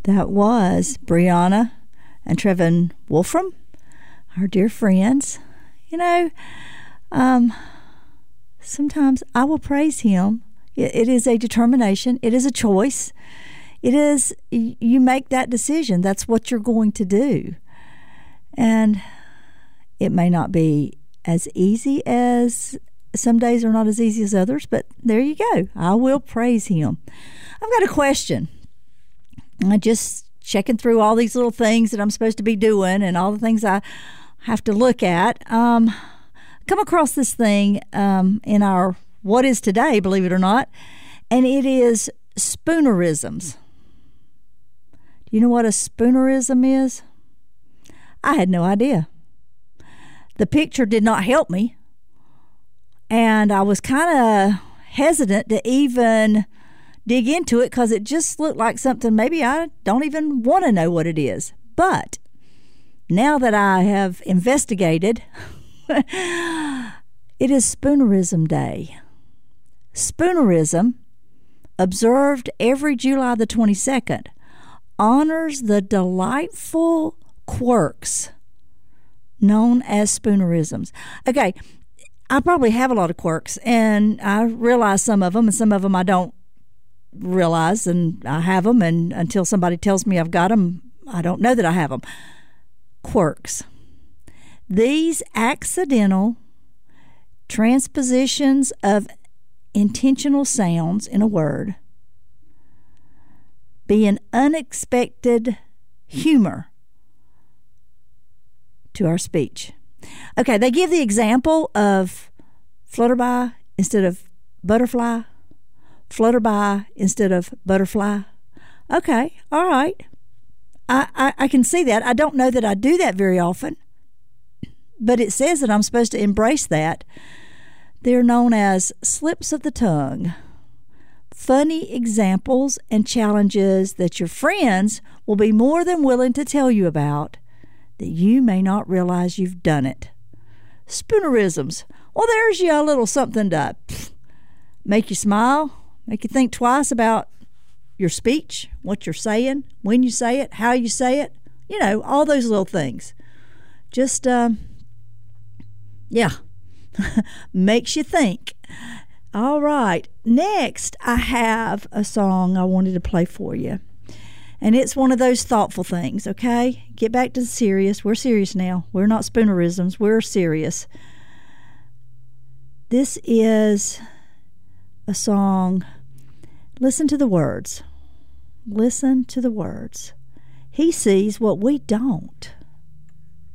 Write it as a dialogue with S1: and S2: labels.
S1: That was Brianna and Trevin Wolfram, our dear friends. You know, sometimes I will praise him. It is a determination. It is a choice. It is, you make that decision. That's what you're going to do. And it may not be as easy as, some days are not as easy as others, but there you go. I will praise him. I've got a question. I just checking through all these little things that I'm supposed to be doing and all the things I have to look at. Come across this thing in our What Is Today, believe it or not, and it is spoonerisms. Do you know what a spoonerism is? I had no idea. The picture did not help me, and I was kind of hesitant to even dig into it because it just looked like something maybe I don't even want to know what it is. But now that I have investigated, it is Spoonerism Day. Spoonerism, observed every July the 22nd, honors the delightful quirks known as spoonerisms. Okay, I probably have a lot of quirks, and I realize some of them, and some of them I don't realize, and I have them, and until somebody tells me I've got them, I don't know that I have them. Quirks. These accidental transpositions of intentional sounds in a word be an unexpected humor to our speech. Okay, they give the example of flutterby instead of butterfly, flutterby instead of butterfly. Okay, all right. I can see that. I don't know that I do that very often, but it says that I'm supposed to embrace that. They're known as slips of the tongue. Funny examples and challenges that your friends will be more than willing to tell you about that you may not realize you've done it. Spoonerisms. Well, there's you a little something to make you smile, make you think twice about your speech, what you're saying, when you say it, how you say it, you know, all those little things. Just, makes you think. All right, next I have a song I wanted to play for you. And it's one of those thoughtful things, okay? Get back to the serious. We're serious now. We're not spoonerisms. We're serious. This is a song. Listen to the words. Listen to the words. He sees what we don't.